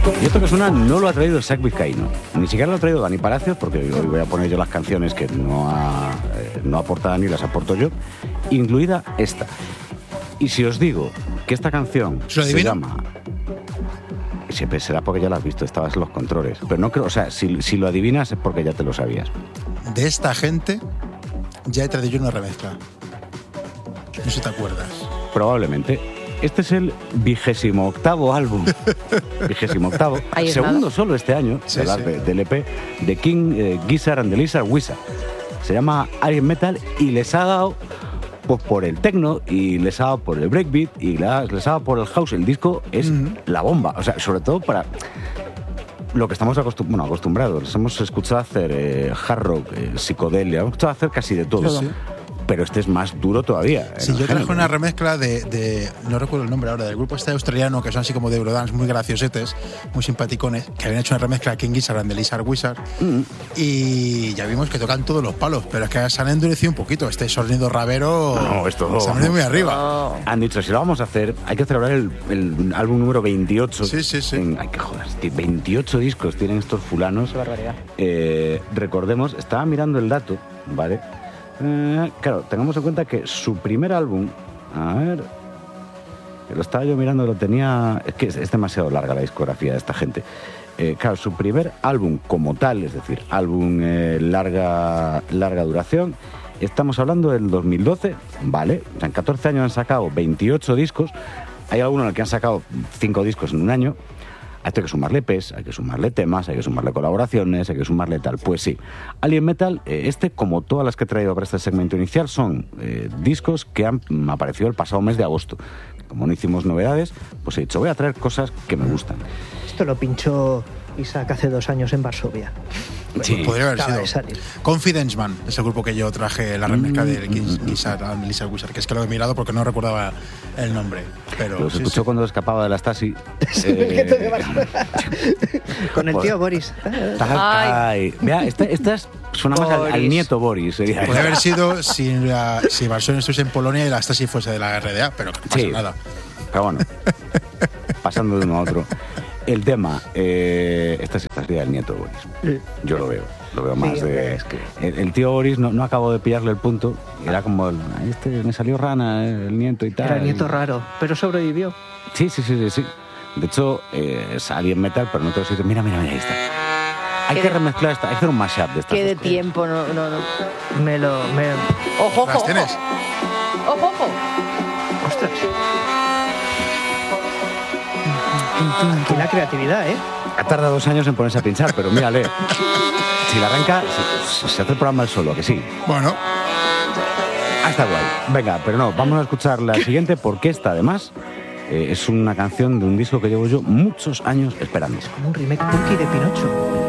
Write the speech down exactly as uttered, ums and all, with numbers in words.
Y esto que suena no lo ha traído Zach Vizcaíno, ni siquiera lo ha traído Dani Palacios, porque hoy voy a poner yo las canciones que no, ha, eh, no aporta Dani, las aporto yo, incluida esta. Y si os digo que esta canción ¿Se, se llama... Siempre será porque ya la has visto, estabas en los controles. Pero no creo, o sea, si, si lo adivinas es porque ya te lo sabías. De esta gente ya he traído yo una remezcla. No sé si te acuerdas. Probablemente. Este es el vigésimo octavo álbum. vigésimo octavo. Segundo nada. Solo este año, sí, de sí. De, del E P de King eh, Gizzard and the Lizard Wizard. Se llama Iron Metal y les ha dado pues, por el techno y les ha dado por el breakbeat y les ha dado por el house. El disco es uh-huh. la bomba. O sea, sobre todo para lo que estamos acostum- bueno, acostumbrados. Hemos escuchado hacer eh, hard rock, eh, psicodelia, hemos escuchado hacer casi de todo. Sí, sí. Pero este es más duro todavía. Sí, yo traje una remezcla de, de, no recuerdo el nombre ahora, del grupo este australiano, que son así como de Eurodance, muy graciosetes, muy simpaticones, que habían hecho una remezcla de King Gizzard and the Lizard Wizard, mm. y ya vimos que tocan todos los palos, pero es que se han endurecido un poquito. Este sonido rabero no, esto, se han venido muy arriba. No. Han dicho, si lo vamos a hacer, hay que celebrar el, el álbum número veintiocho. Sí, sí, sí. En, ay, que joder, veintiocho discos tienen estos fulanos. Qué barbaridad. Eh, recordemos, estaba mirando el dato, ¿vale? Eh, claro, tengamos en cuenta que su primer álbum, a ver, lo estaba yo mirando, lo tenía, es que es, es demasiado larga la discografía de esta gente. Eh, claro, su primer álbum como tal, es decir, álbum eh, larga, larga duración, estamos hablando del dos mil doce, ¿vale? O sea, en catorce años han sacado veintiocho discos, hay algunos en el que han sacado cinco discos en un año. A esto hay que sumarle E Pes, hay que sumarle temas, hay que sumarle colaboraciones, hay que sumarle tal. Pues sí, Alien Metal, eh, este, como todas las que he traído para este segmento inicial, son eh, discos que han aparecido el pasado mes de agosto. Como no hicimos novedades, pues he dicho, voy a traer cosas que me gustan. Esto lo pinchó Isaac hace dos años en Varsovia. Sí, pues podría haber sido. Confidence Man es el grupo que yo traje la remezcla de Gizzard and Lizard Wizard, que es que lo he mirado porque no recordaba el nombre. Pero lo sí, escuchó sí. Cuando escapaba de la Stasi. eh, con el tío Boris. Ay. Ay. Vea, esta, esta es, suena más al, al nieto Boris. Sería. Podría haber sido si, la, si Varsovia estuviese en Polonia y la Stasi fuese de la R D A, pero no pasa sí, nada. Pero bueno, pasando de uno a otro. El tema, eh, esta es la sería del nieto Boris. Yo lo veo, lo veo más sí, de... Es que... el, el tío Boris no, no acabo de pillarle el punto. Era como, el, este me salió rana, el nieto y tal. Era el nieto raro, pero sobrevivió. Sí, sí, sí, sí. sí. De hecho, eh, es Alien Metal, pero no te lo sitios. Mira, mira, mira, ahí está. Hay que de... remezclar esta, hay que hacer un mashup de esta. Qué de tiempo, no, no, no. Me lo... Me... ¡Ojo, ojo! ¿Las tienes? ¡Ojo, ojo! ¡Ostras! Aquí la creatividad, ¿eh? Ha tardado dos años en ponerse a pinchar, pero mírale. Si la arranca, se, se hace el programa el solo, que sí. Bueno. Ah, está guay. Venga, pero no, vamos a escuchar la siguiente, porque esta, además, eh, es una canción de un disco que llevo yo muchos años esperando. Es como un remake punky de Pinocho.